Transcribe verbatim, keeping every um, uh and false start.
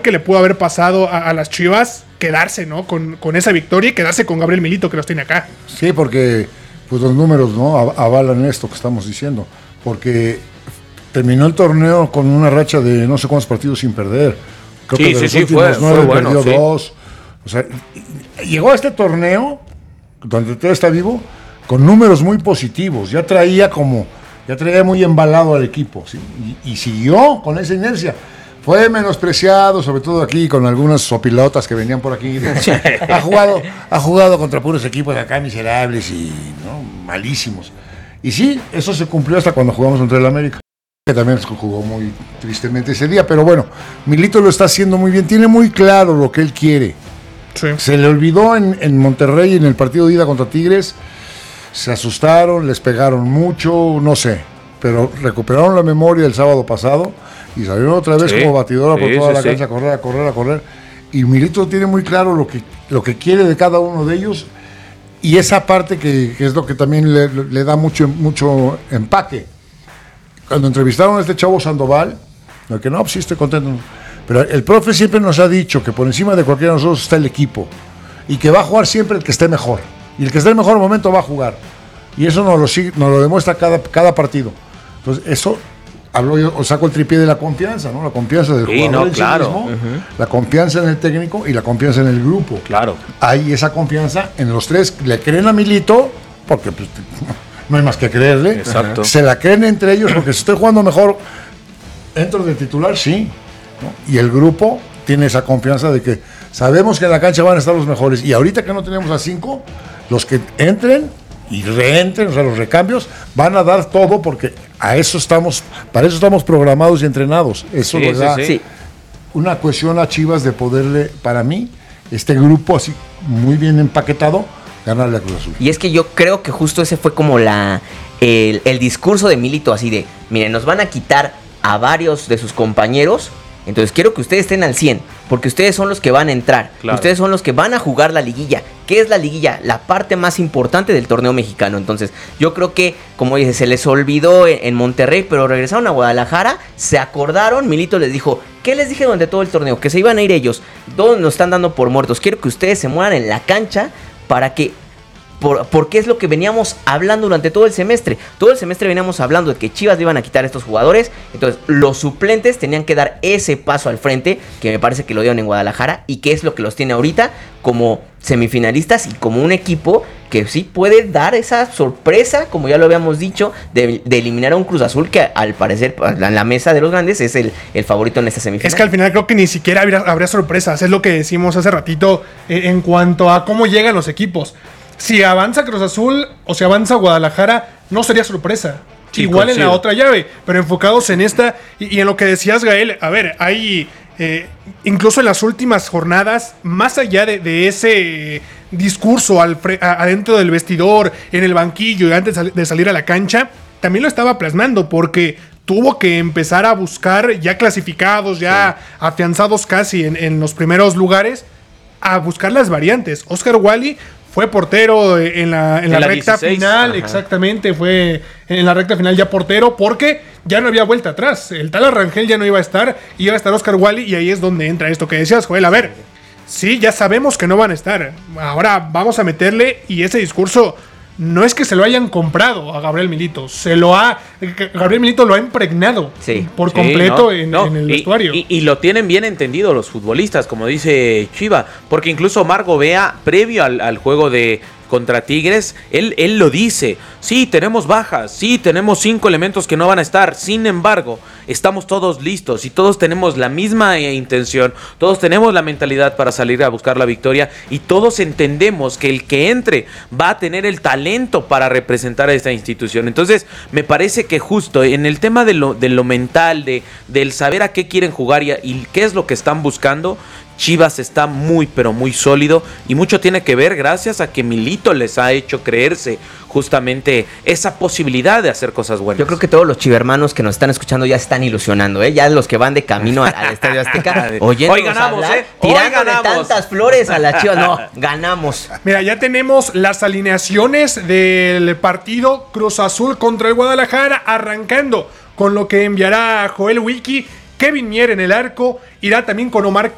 que le pudo haber pasado a, a las Chivas quedarse, ¿no? Con, con esa victoria y quedarse con Gabriel Milito, que los tiene acá. Sí, porque pues los números, ¿no?, avalan esto que estamos diciendo. Porque terminó el torneo con una racha de no sé cuántos partidos sin perder. Creo sí, que de sí, los sí, últimos fue, nueve fue bueno, perdió sí. dos. O sea, llegó a este torneo, donde todo está vivo, con números muy positivos. Ya traía como, ya traía muy embalado al equipo, ¿sí? Y, y siguió con esa inercia. Fue menospreciado, sobre todo aquí, con algunas sopilotas que venían por aquí. ha jugado, ha jugado contra puros equipos de acá miserables y, ¿no?, malísimos. Y sí, eso se cumplió hasta cuando jugamos contra el América, que también jugó muy tristemente ese día. Pero bueno, Milito lo está haciendo muy bien, tiene muy claro lo que él quiere. Sí. Se le olvidó en, en Monterrey, en el partido de ida contra Tigres, se asustaron, les pegaron mucho, no sé, pero recuperaron la memoria el sábado pasado y salieron otra vez sí, como batidora sí, por toda sí, la cancha, sí. a correr, a correr, a correr. Y Milito tiene muy claro lo que, lo que quiere de cada uno de ellos, y esa parte que, que es lo que también le, le da mucho, mucho empaque. Cuando entrevistaron a este chavo Sandoval, lo que no, pues sí estoy contento, pero el profe siempre nos ha dicho que por encima de cualquiera de nosotros está el equipo y que va a jugar siempre el que esté mejor, y el que esté en el mejor momento va a jugar, y eso nos lo, nos lo demuestra cada, cada partido. Entonces eso, hablo yo, os saco el tripié de la confianza, ¿no? La confianza del sí, jugador no, en claro. sí mismo, uh-huh. la confianza en el técnico y la confianza en el grupo. Claro. Hay esa confianza en los tres. Le creen a Milito porque pues, no hay más que creerle. Exacto. Se la creen entre ellos porque si estoy jugando mejor, entro de titular, sí, ¿no? Y el grupo tiene esa confianza de que sabemos que en la cancha van a estar los mejores, y ahorita que no tenemos a cinco, los que entren y reentren, o sea, los recambios van a dar todo, porque a eso estamos, para eso estamos programados y entrenados. Eso sí, le da sí, sí. una cuestión a Chivas de poderle, para mí, este grupo así muy bien empaquetado, ganarle a Cruz Azul. Y es que yo creo que justo ese fue como la el, el discurso de Milito, así de, miren, nos van a quitar a varios de sus compañeros, entonces quiero que ustedes estén al cien, porque ustedes son los que van a entrar, claro. Ustedes son los que van a jugar la liguilla. ¿Qué es la liguilla? La parte más importante del torneo mexicano. Entonces yo creo que, como dice, se les olvidó en, en Monterrey, pero regresaron a Guadalajara, se acordaron, Milito les dijo, ¿qué les dije durante todo el torneo? Que se iban a ir ellos, todos nos están dando por muertos, quiero que ustedes se mueran en la cancha para que... Por, porque es lo que veníamos hablando durante todo el semestre. Todo el semestre veníamos hablando de que Chivas le iban a quitar a estos jugadores. Entonces los suplentes tenían que dar ese paso al frente, que me parece que lo dieron en Guadalajara, y que es lo que los tiene ahorita como semifinalistas y como un equipo que sí puede dar esa sorpresa, como ya lo habíamos dicho, de, de eliminar a un Cruz Azul que al parecer en la mesa de los grandes es el, el favorito en esta semifinal. Es que al final creo que ni siquiera habría, habría sorpresas. Es lo que decimos hace ratito eh, en cuanto a cómo llegan los equipos. Si avanza Cruz Azul o si avanza Guadalajara, no sería sorpresa. Sí, igual coincido. En la otra llave, pero enfocados en esta y, y en lo que decías, Gael. A ver, hay eh, incluso en las últimas jornadas, más allá de, de ese discurso al fre- a, adentro del vestidor, en el banquillo y antes de salir a la cancha, también lo estaba plasmando, porque tuvo que empezar a buscar ya clasificados, ya sí. afianzados casi en, en los primeros lugares, a buscar las variantes. Oscar Wally fue portero en la, en en la, la recta dieciséis final, ajá. Exactamente, fue en la recta final ya portero, porque ya no había vuelta atrás. El tal Arrangel ya no iba a estar, iba a estar Oscar Wally, y ahí es donde entra esto que decías, Joel. A ver, sí, ya sabemos que no van a estar, ahora vamos a meterle, y ese discurso no es que se lo hayan comprado a Gabriel Milito, se lo ha Gabriel Milito lo ha impregnado sí. por sí, completo no, en, no. en el y, vestuario. Y, y lo tienen bien entendido los futbolistas, como dice Chiva, porque incluso Margo Bea, previo al, al juego de contra Tigres, él, él lo dice, sí, tenemos bajas, sí, tenemos cinco elementos que no van a estar, sin embargo, estamos todos listos y todos tenemos la misma intención, todos tenemos la mentalidad para salir a buscar la victoria, y todos entendemos que el que entre va a tener el talento para representar a esta institución. Entonces, me parece que justo en el tema de lo, de lo mental, de, del saber a qué quieren jugar y, y qué es lo que están buscando, Chivas está muy pero muy sólido, y mucho tiene que ver gracias a que Milito les ha hecho creerse justamente esa posibilidad de hacer cosas buenas. Yo creo que todos los chivermanos que nos están escuchando ya están ilusionando, ¿eh? Ya los que van de camino al, al Estadio Azteca, oyendo hoy ganamos, hablar, ¿eh? Hoy tirándole ganamos. tantas flores a las Chivas. No, ganamos. Mira, ya tenemos las alineaciones del partido Cruz Azul contra el Guadalajara, arrancando con lo que enviará Joel Wiki. Kevin Mier en el arco, irá también con Omar